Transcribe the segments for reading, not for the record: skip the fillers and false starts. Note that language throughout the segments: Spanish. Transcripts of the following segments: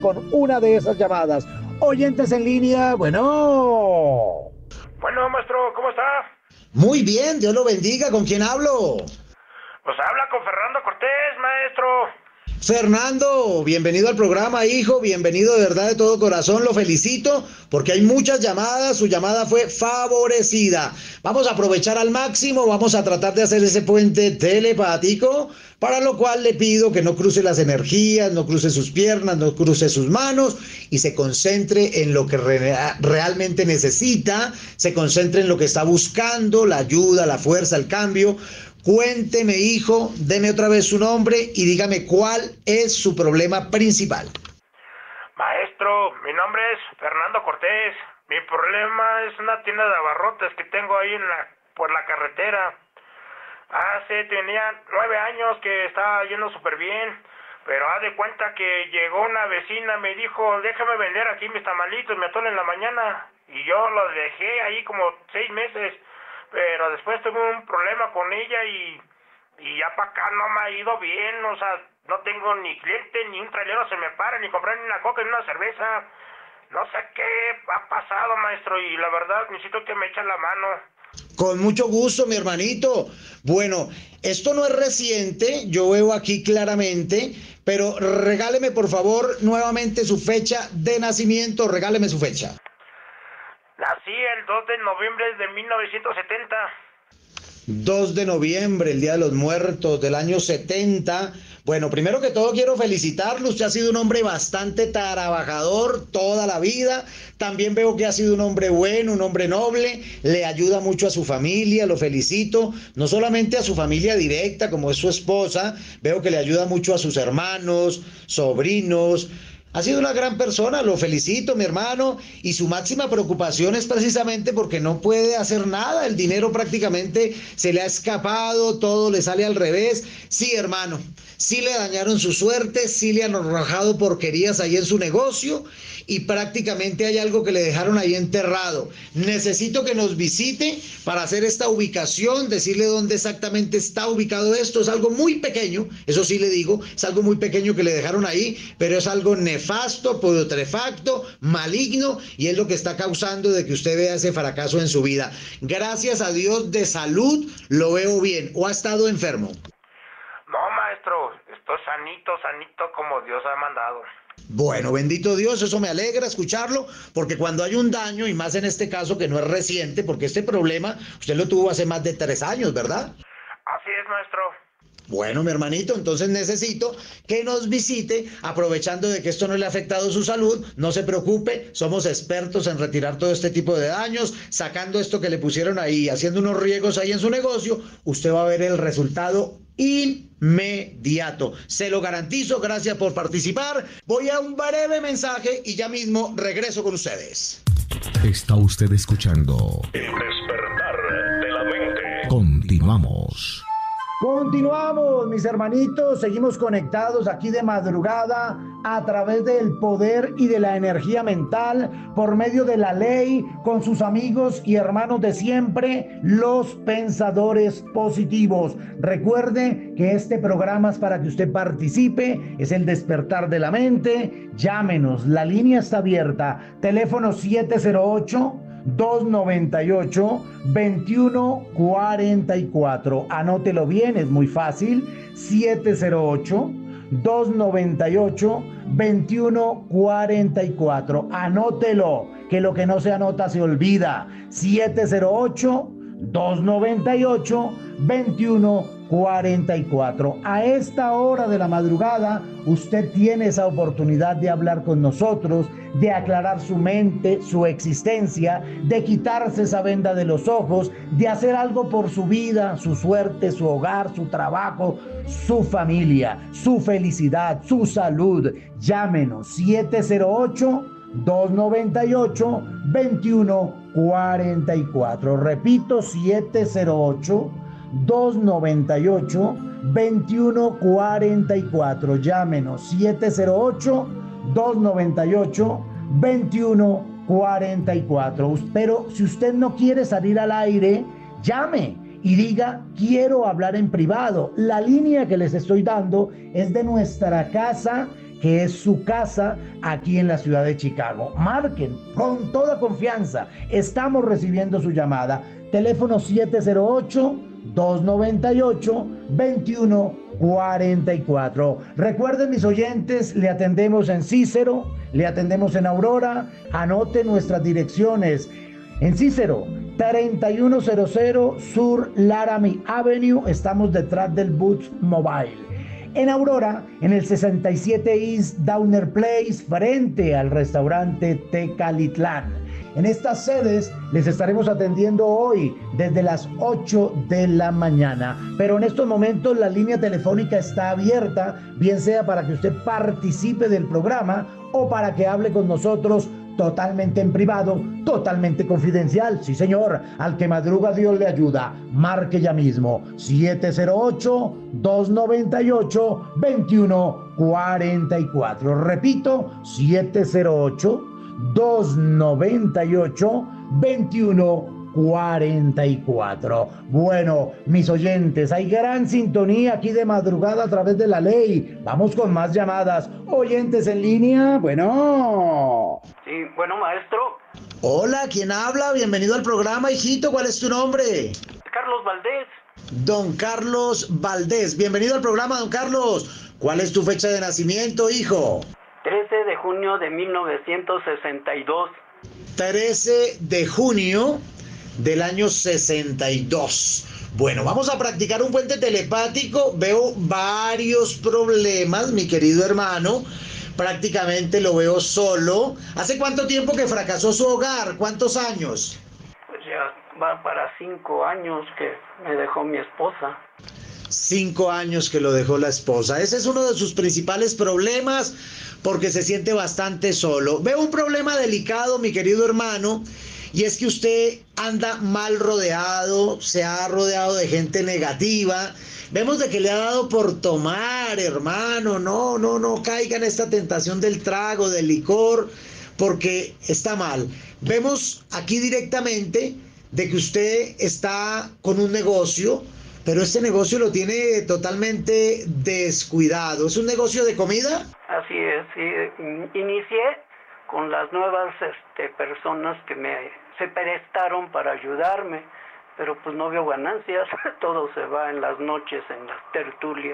con una de esas llamadas. Oyentes en línea, bueno. Bueno, maestro, ¿cómo está? Muy bien, Dios lo bendiga. ¿Con quién hablo? Pues habla con Fernando Cortés, maestro. Fernando, bienvenido al programa, hijo, bienvenido de verdad de todo corazón, lo felicito porque hay muchas llamadas, su llamada fue favorecida. Vamos a aprovechar al máximo, vamos a tratar de hacer ese puente telepático, para lo cual le pido que no cruce las energías, no cruce sus piernas, no cruce sus manos y se concentre en lo que realmente necesita, se concentre en lo que está buscando, la ayuda, la fuerza, el cambio. Cuénteme, hijo, deme otra vez su nombre y dígame cuál es su problema principal. Maestro, mi nombre es Fernando Cortés. Mi problema es una tienda de abarrotes que tengo ahí por la carretera. Tenía 9 años que estaba yendo súper bien, pero haz de cuenta que llegó una vecina, me dijo, déjame vender aquí mis tamalitos, me atole en la mañana, y yo los dejé ahí como 6 meses. Pero después tuve un problema con ella y ya para acá no me ha ido bien, o sea, no tengo ni cliente, ni un trailero se me para, ni comprar ni una coca, ni una cerveza. No sé qué ha pasado, maestro, y la verdad necesito que me echen la mano. Con mucho gusto, mi hermanito. Bueno, esto no es reciente, yo veo aquí claramente, pero regáleme por favor nuevamente su fecha de nacimiento, regáleme su fecha. Nací el 2 de noviembre de 1970. 2 de noviembre, el Día de los Muertos del año 70. Bueno, primero que todo quiero felicitarlo, usted ha sido un hombre bastante trabajador toda la vida, también veo que ha sido un hombre bueno, un hombre noble, le ayuda mucho a su familia, lo felicito, no solamente a su familia directa como es su esposa, veo que le ayuda mucho a sus hermanos, sobrinos. Ha sido una gran persona, lo felicito, mi hermano, y su máxima preocupación es precisamente porque no puede hacer nada, el dinero prácticamente se le ha escapado, todo le sale al revés. Sí, hermano, sí le dañaron su suerte, sí le han arrojado porquerías ahí en su negocio y prácticamente hay algo que le dejaron ahí enterrado. Necesito que nos visite para hacer esta ubicación, decirle dónde exactamente está ubicado esto. Es algo muy pequeño, eso sí le digo, es algo muy pequeño que le dejaron ahí, pero es algo nefasto, putrefacto, maligno y es lo que está causando de que usted vea ese fracaso en su vida. Gracias a Dios de salud lo veo bien. ¿O ha estado enfermo? No, maestro, estoy sanito, sanito como Dios ha mandado. Bueno, bendito Dios, eso me alegra escucharlo, porque cuando hay un daño, y más en este caso que no es reciente, porque este problema usted lo tuvo hace más de 3 años, ¿verdad? Así es, maestro. Bueno, mi hermanito, entonces necesito que nos visite, aprovechando de que esto no le ha afectado su salud, no se preocupe, somos expertos en retirar todo este tipo de daños, sacando esto que le pusieron ahí, haciendo unos riegos ahí en su negocio, usted va a ver el resultado inmediato. Se lo garantizo, gracias por participar. Voy a un breve mensaje y ya mismo regreso con ustedes. Está usted escuchando El despertar de la mente. Continuamos. Continuamos, mis hermanitos, seguimos conectados aquí de madrugada a través del poder y de la energía mental por medio de la ley con sus amigos y hermanos de siempre, los pensadores positivos. Recuerde que este programa es para que usted participe, es el despertar de la mente. Llámenos, la línea está abierta, teléfono 708-298-2144. Anótelo bien, es muy fácil. 708-298-2144. Anótelo, que lo que no se anota se olvida. 708-298-2144. A esta hora de la madrugada, usted tiene esa oportunidad de hablar con nosotros, de aclarar su mente, su existencia, de quitarse esa venda de los ojos, de hacer algo por su vida, su suerte, su hogar, su trabajo, su familia, su felicidad, su salud. Llámenos 708-298-2144. Repito, 708-298-2144. Llámenos 708-298-2144. Pero si usted no quiere salir al aire, llame y diga: quiero hablar en privado. La línea que les estoy dando es de nuestra casa que es su casa aquí en la ciudad de Chicago. Marquen con toda confianza. Estamos recibiendo su llamada. Teléfono 708-298-2144. Recuerden, mis oyentes, le atendemos en Cícero, le atendemos en Aurora. Anoten nuestras direcciones. En Cícero, 3100 Sur Laramie Avenue, estamos detrás del Boots Mobile. En Aurora, en el 67 East Downer Place, frente al restaurante Tecalitlán. En estas sedes les estaremos atendiendo hoy desde las 8 de la mañana. Pero en estos momentos la línea telefónica está abierta, bien sea para que usted participe del programa o para que hable con nosotros totalmente en privado, totalmente confidencial. Sí, señor, al que madruga Dios le ayuda. Marque ya mismo 708-298-2144. Repito, 708-298-2144. Bueno, mis oyentes, hay gran sintonía aquí de madrugada a través de la ley. Vamos con más llamadas. Oyentes en línea, bueno. Sí, bueno, maestro. Hola, ¿quién habla? Bienvenido al programa, hijito. ¿Cuál es tu nombre? Carlos Valdés. Don Carlos Valdés. Bienvenido al programa, don Carlos. ¿Cuál es tu fecha de nacimiento, hijo? 13 de junio de 1962. 13 de junio del año 62. Bueno, vamos a practicar un puente telepático. Veo varios problemas, mi querido hermano. Prácticamente lo veo solo. ¿Hace cuánto tiempo que fracasó su hogar? ¿Cuántos años? Pues ya va para 5 años que me dejó mi esposa. 5 años que lo dejó la esposa. Ese es uno de sus principales problemas, porque se siente bastante solo. Veo un problema delicado, mi querido hermano, y es que usted anda mal rodeado, se ha rodeado de gente negativa. Vemos de que le ha dado por tomar, hermano. No caiga en esta tentación del trago, del licor, porque está mal. Vemos aquí directamente de que usted está con un negocio, pero este negocio lo tiene totalmente descuidado. ¿Es un negocio de comida? Así es, sí. Inicié con las nuevas personas que se prestaron para ayudarme, pero pues no veo ganancias. Todo se va en las noches, en las tertulias.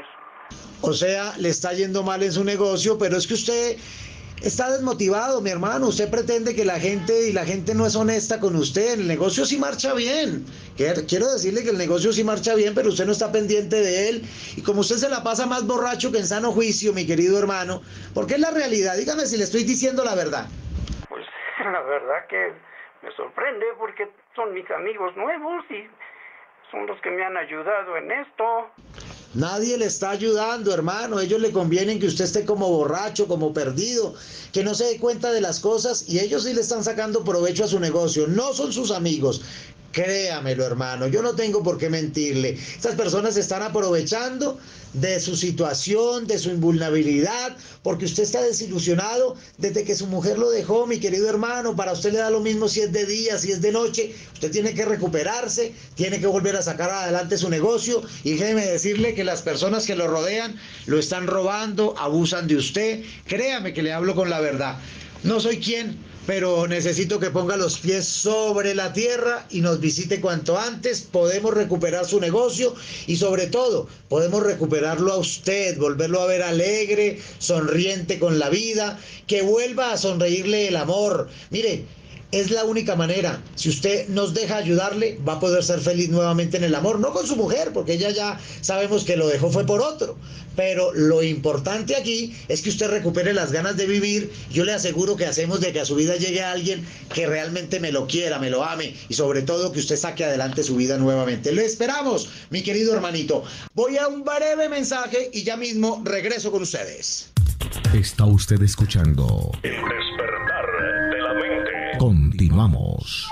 O sea, le está yendo mal en su negocio, pero es que usted está desmotivado, mi hermano. Usted pretende que la gente no es honesta con usted. El negocio sí marcha bien. Quiero decirle que el negocio sí marcha bien, pero usted no está pendiente de él. Y como usted se la pasa más borracho que en sano juicio, mi querido hermano, porque es la realidad. Dígame si le estoy diciendo la verdad. Pues la verdad que me sorprende, porque son mis amigos nuevos y son los que me han ayudado en esto. Nadie le está ayudando, hermano. Ellos le convienen que usted esté como borracho, como perdido, que no se dé cuenta de las cosas, y ellos sí le están sacando provecho a su negocio. No son sus amigos. Créamelo, hermano, yo no tengo por qué mentirle. Estas personas se están aprovechando de su situación, de su invulnerabilidad, porque usted está desilusionado desde que su mujer lo dejó, mi querido hermano. Para usted le da lo mismo si es de día, si es de noche. Usted tiene que recuperarse, tiene que volver a sacar adelante su negocio, y déjeme decirle que las personas que lo rodean lo están robando, abusan de usted. Créame que le hablo con la verdad. No soy quien, pero necesito que ponga los pies sobre la tierra y nos visite cuanto antes. Podemos recuperar su negocio y, sobre todo, podemos recuperarlo a usted, volverlo a ver alegre, sonriente con la vida, que vuelva a sonreírle el amor. Mire, es la única manera. Si usted nos deja ayudarle, va a poder ser feliz nuevamente en el amor. No con su mujer, porque ella ya sabemos que lo dejó fue por otro. Pero lo importante aquí es que usted recupere las ganas de vivir. Yo le aseguro que hacemos de que a su vida llegue alguien que realmente me lo quiera, me lo ame, y sobre todo que usted saque adelante su vida nuevamente. Lo esperamos, mi querido hermanito. Voy a un breve mensaje y ya mismo regreso con ustedes. Está usted escuchando El despertar de la mente. Continuamos.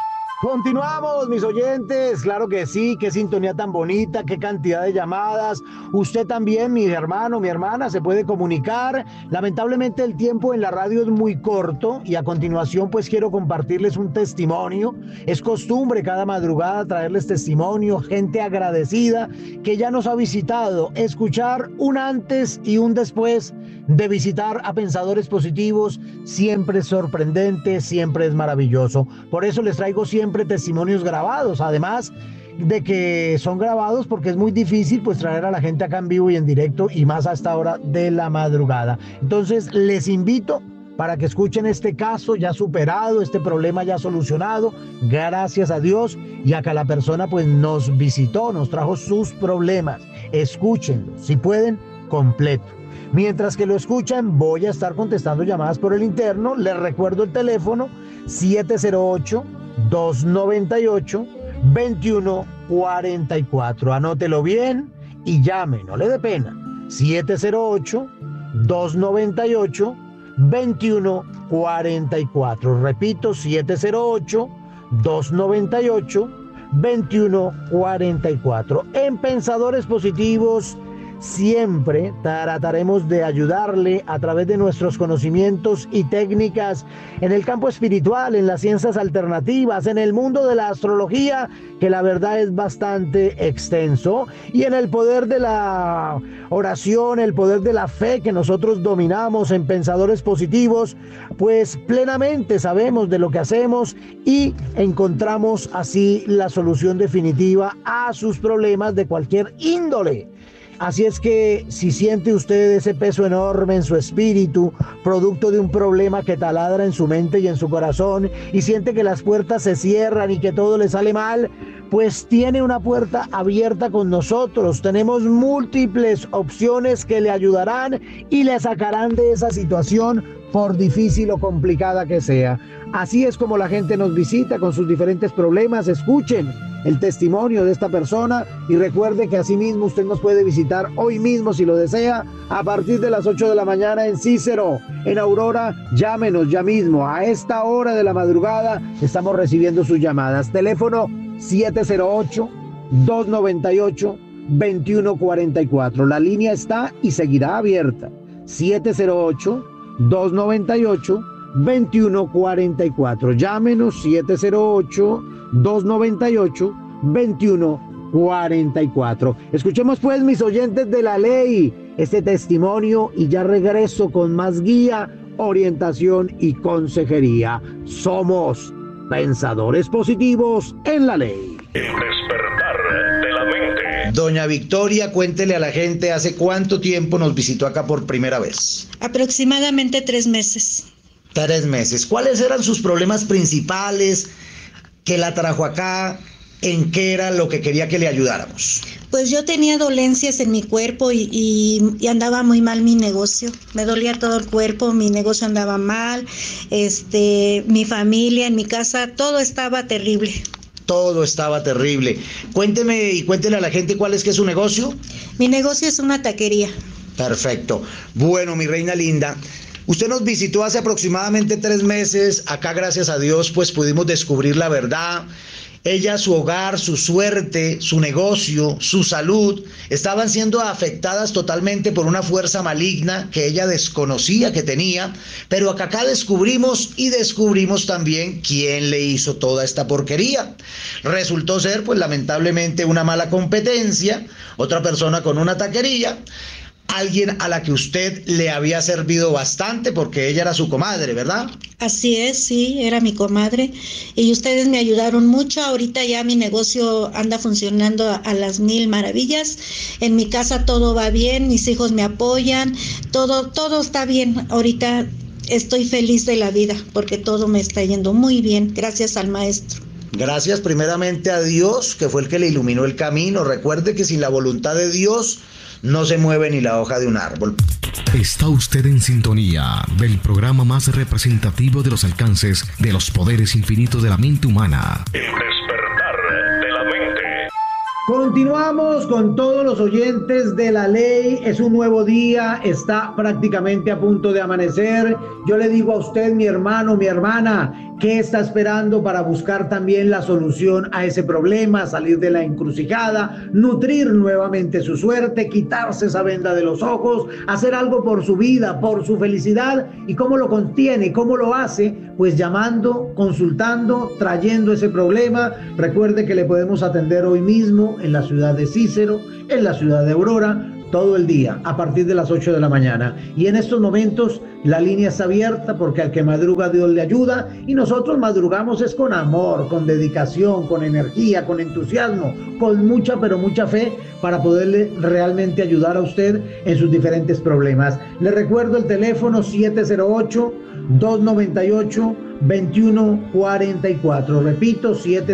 Continuamos, mis oyentes, claro que sí, qué sintonía tan bonita, qué cantidad de llamadas. Usted también, mi hermano, mi hermana, se puede comunicar. Lamentablemente el tiempo en la radio es muy corto y a continuación pues quiero compartirles un testimonio. Es costumbre cada madrugada traerles testimonio, gente agradecida que ya nos ha visitado, escuchar un antes y un después de visitar a Pensadores Positivos siempre es sorprendente, siempre es maravilloso. Por eso les traigo siempre testimonios grabados, además de que son grabados porque es muy difícil pues traer a la gente acá en vivo y en directo y más a esta hora de la madrugada. Entonces les invito para que escuchen este caso ya superado, este problema ya solucionado, gracias a Dios, y acá la persona pues nos visitó, nos trajo sus problemas. Escúchenlo, si pueden, completo. Mientras que lo escuchan, voy a estar contestando llamadas por el interno. Les recuerdo el teléfono 708-298-2144. Anótelo bien y llame, no le dé pena. 708-298-2144. Repito, 708-298-2144. En Pensadores Positivos siempre trataremos de ayudarle a través de nuestros conocimientos y técnicas en el campo espiritual, en las ciencias alternativas, en el mundo de la astrología, que la verdad es bastante extenso, y en el poder de la oración, el poder de la fe que nosotros dominamos en Pensadores Positivos, pues plenamente sabemos de lo que hacemos y encontramos así la solución definitiva a sus problemas de cualquier índole. Así es que si siente usted ese peso enorme en su espíritu, producto de un problema que taladra en su mente y en su corazón, y siente que las puertas se cierran y que todo le sale mal, pues tiene una puerta abierta con nosotros. Tenemos múltiples opciones que le ayudarán y le sacarán de esa situación, por difícil o complicada que sea. Así es como la gente nos visita con sus diferentes problemas. Escuchen el testimonio de esta persona y recuerde que asimismo usted nos puede visitar hoy mismo si lo desea a partir de las 8 de la mañana en Cícero, en Aurora. Llámenos ya mismo, a esta hora de la madrugada estamos recibiendo sus llamadas. Teléfono 708-298-2144. La línea está y seguirá abierta. 708-298-2144. Llámenos 708-298-2144. Escuchemos pues, mis oyentes de la ley, este testimonio y ya regreso con más guía, orientación y consejería. Somos Pensadores Positivos en la ley. El despertar de la mente. Doña Victoria, cuéntele a la gente, ¿hace cuánto tiempo nos visitó acá por primera vez? Aproximadamente 3 meses. 3 meses. ¿Cuáles eran sus problemas principales que la trajo acá? ¿En qué era lo que quería que le ayudáramos? Pues yo tenía dolencias en mi cuerpo y andaba muy mal mi negocio. Me dolía todo el cuerpo, mi negocio andaba mal, mi familia, en mi casa, todo estaba terrible. Todo estaba terrible. Cuénteme y cuéntele a la gente cuál es que es su negocio. Mi negocio es una taquería. Perfecto. Bueno, mi reina linda, usted nos visitó hace aproximadamente 3 meses. Acá, gracias a Dios, pues pudimos descubrir la verdad. Ella, su hogar, su suerte, su negocio, su salud, estaban siendo afectadas totalmente por una fuerza maligna que ella desconocía que tenía, pero acá descubrimos también quién le hizo toda esta porquería. Resultó ser, pues lamentablemente, una mala competencia, otra persona con una taquería, alguien a la que usted le había servido bastante porque ella era su comadre, ¿verdad? Así es, sí, era mi comadre y ustedes me ayudaron mucho. Ahorita ya mi negocio anda funcionando a las 1000 maravillas. En mi casa todo va bien, mis hijos me apoyan, todo está bien. Ahorita estoy feliz de la vida porque todo me está yendo muy bien, gracias al maestro. Gracias primeramente a Dios, que fue el que le iluminó el camino. Recuerde que sin la voluntad de Dios no se mueve ni la hoja de un árbol. Está usted en sintonía del programa más representativo de los alcances de los poderes infinitos de la mente humana. El despertar de la mente. Continuamos con todos los oyentes de la ley. Es un nuevo día, está prácticamente a punto de amanecer. Yo le digo a usted, mi hermano, mi hermana, ¿Qué está esperando para buscar también la solución a ese problema, salir de la encrucijada, nutrir nuevamente su suerte, quitarse esa venda de los ojos, hacer algo por su vida, por su felicidad? ¿Y cómo lo contiene? ¿Cómo lo hace? Pues llamando, consultando, trayendo ese problema. Recuerde que le podemos atender hoy mismo en la ciudad de Cícero, en la ciudad de Aurora, todo el día, a partir de las 8 de la mañana. Y en estos momentos la línea está abierta, porque al que madruga Dios le ayuda, y nosotros madrugamos es con amor, con dedicación, con energía, con entusiasmo, con mucha, pero mucha fe, para poderle realmente ayudar a usted en sus diferentes problemas. Le recuerdo el teléfono 708-298-2144. Repito,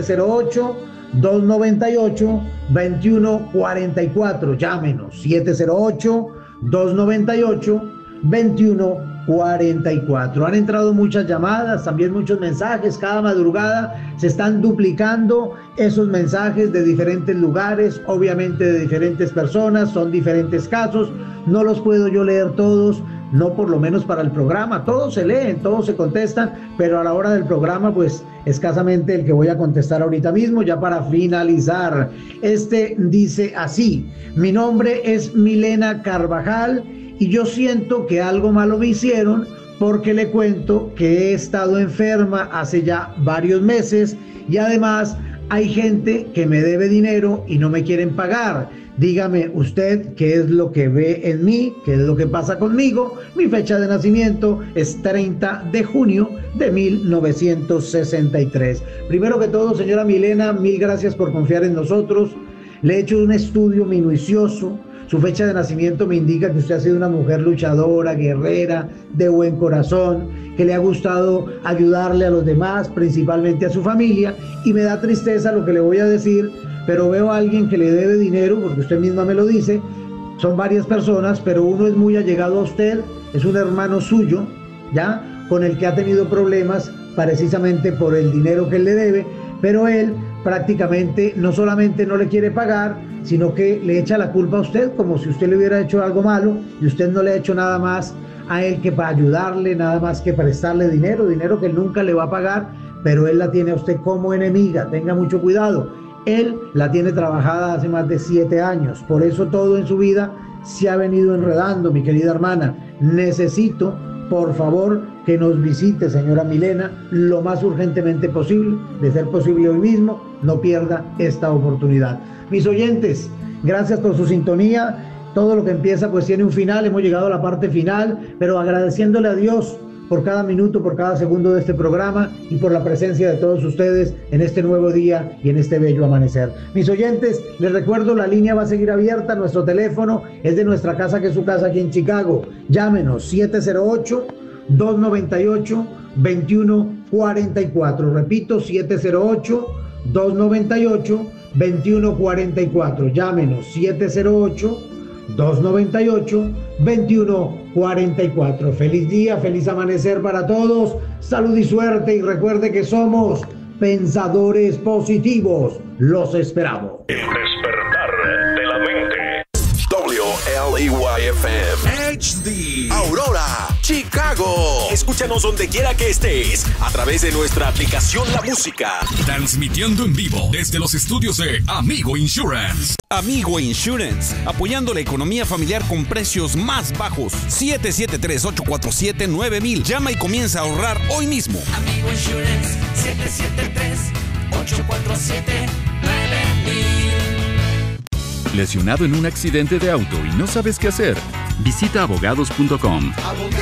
708-298-2144. Llámenos, 708-298-2144. Han entrado muchas llamadas, también muchos mensajes. Cada madrugada se están duplicando esos mensajes de diferentes lugares, obviamente de diferentes personas, son diferentes casos. No los puedo yo leer todos, no por lo menos para el programa. Todos se leen, todos se contestan, pero a la hora del programa, pues escasamente el que voy a contestar ahorita mismo, ya para finalizar. Este dice así: mi nombre es Milena Carvajal y yo siento que algo malo me hicieron, porque le cuento que he estado enferma hace ya varios meses y además hay gente que me debe dinero y no me quieren pagar. Dígame usted qué es lo que ve en mí, qué es lo que pasa conmigo. Mi fecha de nacimiento es 30 de junio de 1963. Primero que todo, señora Milena, mil gracias por confiar en nosotros. Le he hecho un estudio minucioso. Su fecha de nacimiento me indica que usted ha sido una mujer luchadora, guerrera, de buen corazón, que le ha gustado ayudarle a los demás, principalmente a su familia. Y me da tristeza lo que le voy a decir, pero veo a alguien que le debe dinero, porque usted misma me lo dice. Son varias personas, pero uno es muy allegado a usted, es un hermano suyo, ¿ya? Con el que ha tenido problemas precisamente por el dinero que él le debe, pero él prácticamente no solamente no le quiere pagar, sino que le echa la culpa a usted, como si usted le hubiera hecho algo malo, y usted no le ha hecho nada más a él que para ayudarle, nada más que prestarle dinero que él nunca le va a pagar, pero él la tiene a usted como enemiga. Tenga mucho cuidado. Él la tiene trabajada hace más de 7 años, por eso todo en su vida se ha venido enredando, mi querida hermana. Necesito, por favor, que nos visite, señora Milena, lo más urgentemente posible. De ser posible hoy mismo, no pierda esta oportunidad. Mis oyentes, gracias por su sintonía. Todo lo que empieza pues tiene un final. Hemos llegado a la parte final, pero agradeciéndole a Dios por cada minuto, por cada segundo de este programa y por la presencia de todos ustedes en este nuevo día y en este bello amanecer. Mis oyentes, les recuerdo, la línea va a seguir abierta. Nuestro teléfono es de nuestra casa, que es su casa aquí en Chicago. Llámenos, 708-298-2144. Repito, 708-298-2144. Llámenos, 708-298-2144. Feliz día, feliz amanecer para todos. Salud y suerte, y recuerde que somos pensadores positivos. Los esperamos. Despertar de la mente. WLEYFM HD Aurora, Chicago. Escúchanos donde quiera que estés a través de nuestra aplicación La Música. Transmitiendo en vivo desde los estudios de Amigo Insurance. Amigo Insurance, apoyando la economía familiar con precios más bajos. 773-847-9000. Llama y comienza a ahorrar hoy mismo. Amigo Insurance, 773-847-9000. ¿Lesionado en un accidente de auto y no sabes qué hacer? Visita abogados.com. Abogados.com,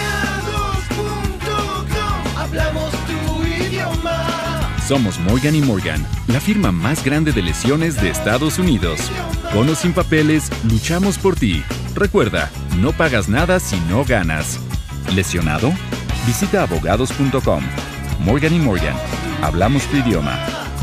hablamos tu idioma. Somos Morgan & Morgan, la firma más grande de lesiones de Estados Unidos. Con o sin papeles, luchamos por ti. Recuerda, no pagas nada si no ganas. ¿Lesionado? Visita abogados.com. Morgan & Morgan, hablamos tu idioma.